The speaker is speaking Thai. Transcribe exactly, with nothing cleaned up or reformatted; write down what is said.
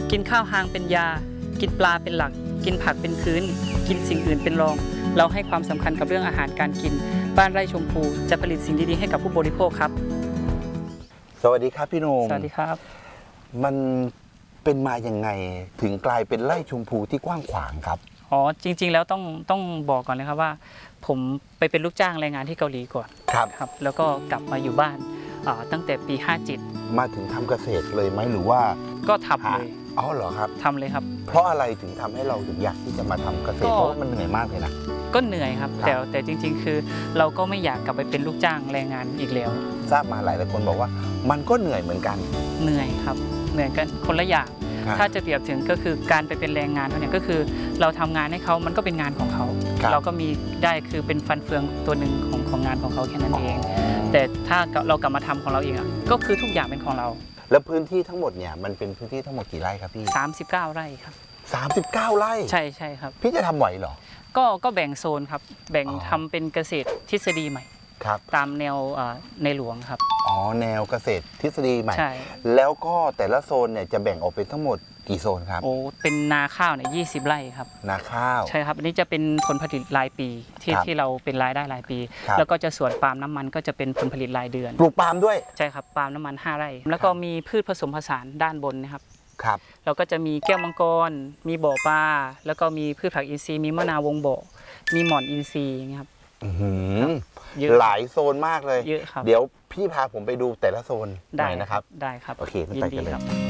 กินข้าวหางเป็นยากินปลาเป็นหลักกินผักเป็นพื้นกินสิ่งอื่นเป็นรองเราให้ความสำคัญกับเรื่องอาหารการกินบ้านไร่ชมพูจะผลิตสิ่งดีๆให้กับผู้บริโภคครับสวัสดีครับพี่นุ่มสวัสดีครับมันเป็นมาอย่างไงถึงกลายเป็นไร่ชมพูที่กว้างขวางครับอ๋อจริงๆแล้วต้องต้องบอกก่อนเลยครับว่าผมไปเป็นลูกจ้างแรงงานที่เกาหลีก่อนครับครับแล้วก็กลับมาอยู่บ้านตั้งแต่ปีห้าเจ็ดมาถึงทำเกษตรเลยไหมหรือว่าก็ทำเลยอ๋อเหรอครับทำเลยครับเพราะอะไรถึงทำให้เราถึงอยากที่จะมาทำเกษตรเพราะว่ามันเหนื่อยมากเลยนะก็เหนื่อยครับแต่แต่จริงๆคือเราก็ไม่อยากกลับไปเป็นลูกจ้างแรงงานอีกแล้วทราบมาหลายหลายคนบอกว่ามันก็เหนื่อยเหมือนกันเหนื่อยครับเหนื่อยกันคนละอย่างถ้าจะเปรียบถึงก็คือการไปเป็นแรงงานเขาเนี่ยก็คือเราทำงานให้เขามันก็เป็นงานของเขาเราก็มีได้คือเป็นฟันเฟืองตัวหนึ่งของของงานของเขาแค่นั้นเองแต่ถ้าเรากลับมาทำของเราเองก็คือทุกอย่างเป็นของเราแล้วพื้นที่ทั้งหมดเนี่ยมันเป็นพื้นที่ทั้งหมดกี่ไร่ครับพี่สามสิบเก้าไร่ครับสามสิบเก้าไร่ใช่ใช่ครับพี่จะทำไหวเหรอก็ก็แบ่งโซนครับแบ่งทำเป็นเกษตรทฤษฎีใหม่ครับตามแนวในหลวงครับอ๋อแนวเกษตรทฤษฎีใหม่ใช่แล้วก็แต่ละโซนเนี่ยจะแบ่งออกเป็นทั้งหมดกี่โซนครับโอ้เป็นนาข้าวเนี่ยยี่สิบไร่ครับนาข้าวใช่ครับอันนี้จะเป็นผลผลิตรายปีที่ที่เราเป็นรายได้รายปีแล้วก็จะสวนปาล์มน้ำมันก็จะเป็นผลผลิตรายเดือนปลูกปาล์มด้วยใช่ครับปาล์มน้ำมันห้าไร่แล้วก็มีพืชผสมผสานด้านบนนะครับครับเราก็จะมีแก้วมังกรมีบ่อปลาแล้วก็มีพืชผักอินทรีย์มีมะนาววงบ่อมีหม่อนอินทรีย์อย่างเงี้ยครับหลายโซนมากเลยเยอะครับเดี๋ยวพี่พาผมไปดูแต่ละโซนหน่อยนะครับได้ครับโอเคไปกันเลย